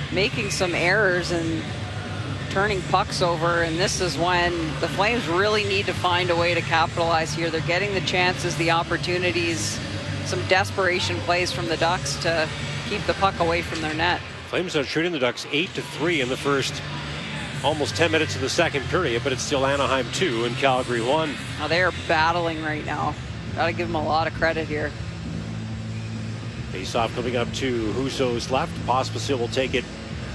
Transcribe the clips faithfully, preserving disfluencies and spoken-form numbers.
making some errors and turning pucks over, and this is when the Flames really need to find a way to capitalize here. They're getting the chances, the opportunities, some desperation plays from the Ducks to keep the puck away from their net. Flames are shooting the Ducks eight to three in the first almost ten minutes of the second period, but it's still Anaheim two and Calgary one. Now they are battling right now. Gotta give them a lot of credit here. Face-off coming up to Husso's left. Pospisil will take it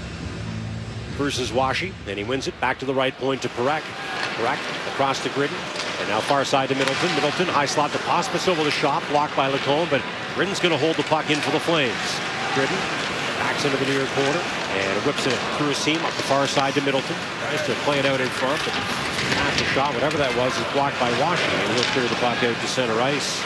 versus Washi, and he wins it back to the right point to Parekh. Parekh across to Gridden, and now far side to Middleton. Middleton, high slot to Pospisil with a shot blocked by Lacombe, but Gridden's going to hold the puck in for the Flames. Gridden backs into the near corner and whips it through a seam up the far side to Middleton. Tries to play it out in front, but after shot, whatever that was, is blocked by Washi, and he'll clear the puck out to center ice.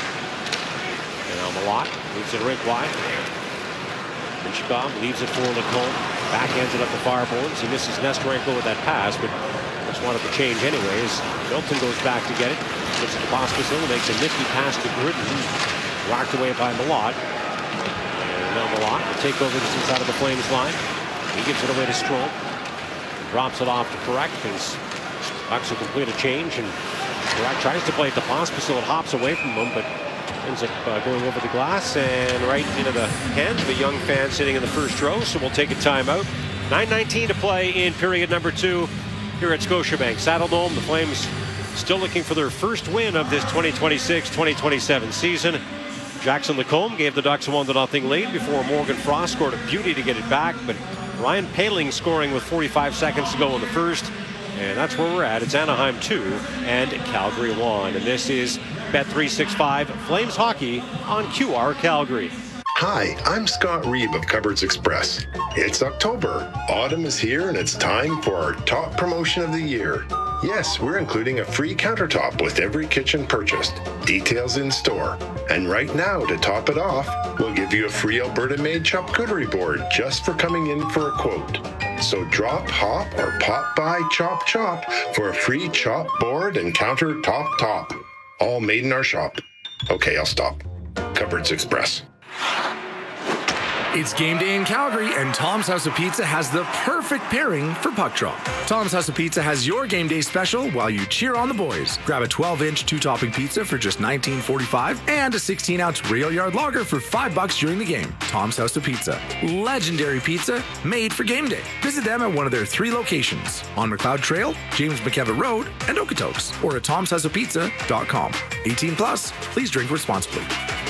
And now Malott moves it rink wide. Minchikov leaves it for Lacombe. Backhands it up the far boards. He misses Nestorenko with that pass, but just wanted to change anyways. Middleton goes back to get it. Gives it to Pospisil. Makes a nifty pass to Gridden. Whacked away by Malott. And now Malott will take over this inside of the Flames line. He gives it away to Strome. Drops it off to Parekh. His Ducks will complete a change, and Parekh tries to play it to Pospisil. It hops away from him, but ends up uh, going over the glass and right into the hands of a young fan sitting in the first row. So we'll take a timeout. nine nineteen to play in period number two here at Scotiabank Saddledome. The Flames still looking for their first win of this twenty twenty-six twenty twenty-seven season. Jackson Lacombe gave the Ducks a one to nothing lead before Morgan Frost scored a beauty to get it back, but Ryan Poehling scoring with forty-five seconds to go in the first. And that's where we're at. It's Anaheim two and Calgary one. And this is Bet three sixty-five Flames Hockey on Q R Calgary. Hi, I'm Scott Reeb of Cupboards Express. It's October. Autumn is here and it's time for our top promotion of the year. Yes, we're including a free countertop with every kitchen purchased. Details in store. And right now, to top it off, we'll give you a free Alberta-made charcuterie board just for coming in for a quote. So drop, hop, or pop by Chop Chop for a free chop board and countertop top. All made in our shop. Okay, I'll stop. Cupboards Express. It's game day in Calgary, and Tom's House of Pizza has the perfect pairing for puck drop. Tom's House of Pizza has your game day special while you cheer on the boys. Grab a twelve inch two-topping pizza for just nineteen forty-five and a sixteen ounce Real Yard Lager for five bucks during the game. Tom's House of Pizza. Legendary pizza made for game day. Visit them at one of their three locations on McLeod Trail, James McKevitt Road, and Okotoks, or at toms house of pizza dot com. eighteen plus, please drink responsibly.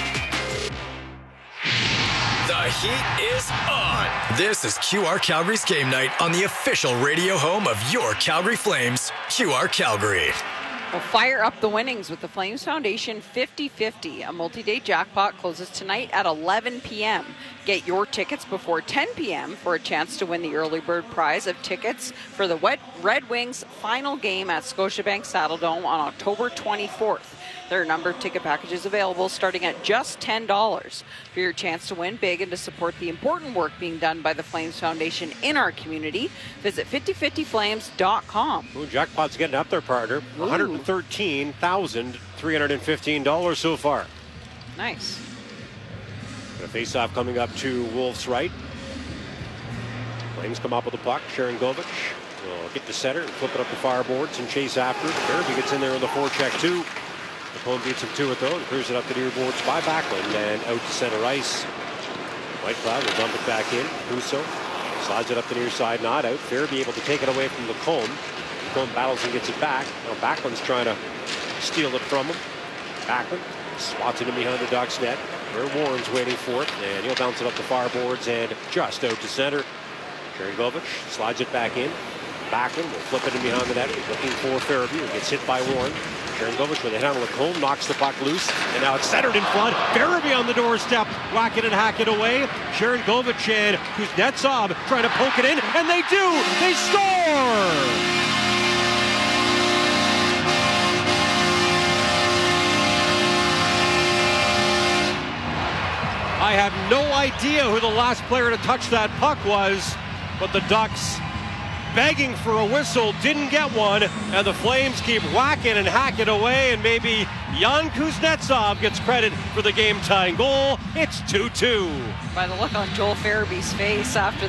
The heat is on. This is Q R Calgary's game night on the official radio home of your Calgary Flames, Q R Calgary. We'll fire up the winnings with the Flames Foundation fifty fifty. A multi-day jackpot closes tonight at eleven p.m. Get your tickets before ten p.m. for a chance to win the early bird prize of tickets for the Red Wings final game at Scotiabank Saddledome on October twenty-fourth. There are a number of ticket packages available starting at just ten dollars. For your chance to win big and to support the important work being done by the Flames Foundation in our community, visit fifty fifty flames dot com. Ooh, jackpot's getting up there, partner. one hundred thirteen thousand three hundred fifteen dollars so far. Nice. And a face-off coming up to Wolf's right. Flames come up with the puck. Sharon Govich will get the center and flip it up the far boards and chase after it. Derby gets in there on the forecheck too. Lacombe beats him to it though and clears it up the near boards by Backlund and out to center ice. Whitecloud will dump it back in. Husso slides it up the near side, not out. Fairby able to take it away from Lacombe. Lacombe battles and gets it back. Now Backlund's trying to steal it from him. Backlund swats it in behind the Ducks net. Where Warren's waiting for it, and he'll bounce it up the far boards and just out to center. Sharon Govich slides it back in. Backlund will flip it in behind the net, looking for Fairby, who gets hit by Warren. Sharon Govich with a hit on Lacombe, knocks the puck loose, and now it's centered in front. Fairby on the doorstep, whack it and hack it away. Sharon Govich and Kuznetsov trying to poke it in, and they do! They score! I have no idea who the last player to touch that puck was, but the Ducks begging for a whistle, didn't get one, and the Flames keep whacking and hacking away, and maybe Jan Kuznetsov gets credit for the game-tying goal. It's two two. By the look on Joel Fairby's face after